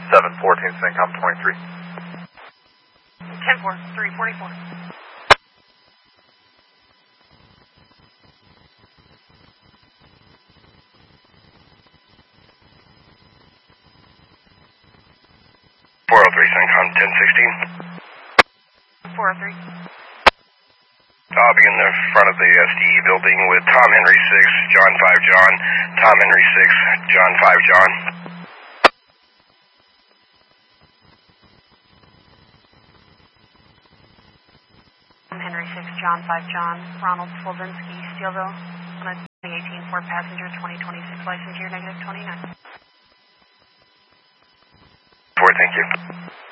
714, CENTCOM 23. 10-4, 344. CENTCOM 1016. 403. I'll be in the front of the SDE building with Tom Henry 6, John 5 John, Tom Henry 6, John 5 John. Tom Henry 6, John 5 John, Ronald Słowiński, Steelville, on a 2018 Ford Passenger 2026 license year, -29. Ford, thank you.